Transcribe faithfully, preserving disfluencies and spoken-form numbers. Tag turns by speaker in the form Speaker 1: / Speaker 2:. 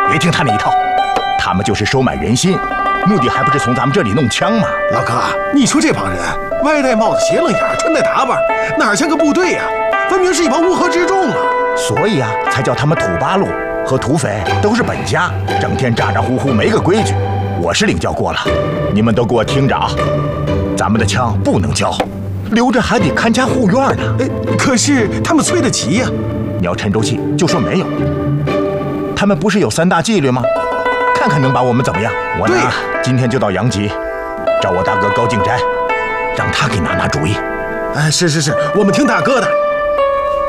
Speaker 1: 别听他那一套，他们就是收买人心，目的还不是从咱们这里弄枪吗？
Speaker 2: 老哥，你说这帮人歪戴帽子、斜楞眼，穿戴打扮哪像个部队呀、啊？分明是一帮乌合之众啊！
Speaker 1: 所以啊，才叫他们土八路和土匪都是本家，整天咋咋呼呼，没个规矩。我是领教过了，你们都给我听着啊！咱们的枪不能交，留着还得看家护院呢。
Speaker 2: 哎，可是他们催得急呀、啊！
Speaker 1: 你要沉住气，就说没有。他们不是有三大纪律吗？看看能把我们怎么样？我呢，今天就到杨集，找我大哥高敬斋，让他给拿拿主意。
Speaker 2: 哎，是是是，我们听大哥的。